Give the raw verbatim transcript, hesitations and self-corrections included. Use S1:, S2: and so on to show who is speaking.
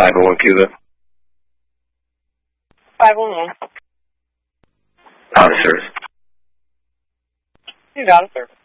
S1: five oh one Cuba.
S2: five one one.
S1: Out of service.
S2: He's out of service.